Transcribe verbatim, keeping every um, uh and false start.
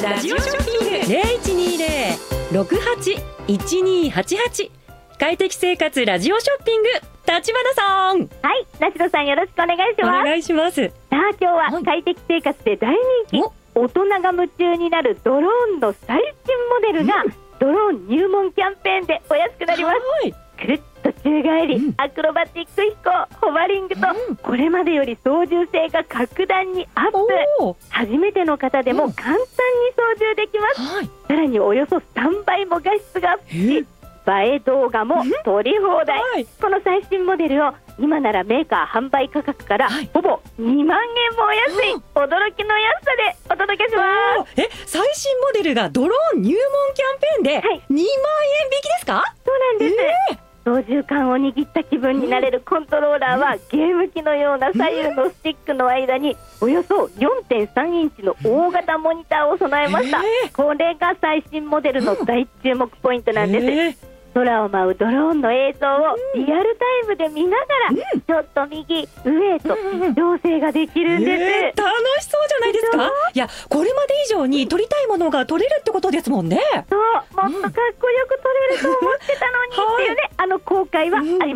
ラジオショッピング ゼロいちにゼロ ろくはち いちにはちはち快適生活ラジオショッピング、立花さん。 はい、梨野さんよろしくお願いします。 お願いします。 さあ今日は快適生活で大人気、大人が夢中になるドローンの最新モデルが、うん、ドローン入門キャンペーンでお安くなります。くるっと宙返り、うん、アクロバティック飛行、ホバリングと、うん、これまでより操縦性が格段にアップ。初めての方でも簡単に操縦できます、うんはい、さらにおよそさんばいも画質がアップし、映え動画も撮り放題、はい、この最新モデルを今ならメーカー販売価格から、はい、ほぼにまんえんもお安い、驚きの安さでお届けします。 え、最新モデルがドローン入門キャンペーンでにまんえん引きですか？ そうなんです、えー操縦桿を握った気分になれるコントローラーは、ゲーム機のような左右のスティックの間におよそ よんてんさんインチの大型モニターを備えました、えー、これが最新モデルの大注目ポイントなんです、えー空を舞うドローンの映像をリアルタイムで見ながら、うん、ちょっと右上へと調整ができるんです、 えー、楽しそうじゃないですか。いや、これまで以上に撮りたいものが撮れるってことですもんね。 そう、もっとかっこよく撮れると思ってたのにっていうね、あの後悔はあります。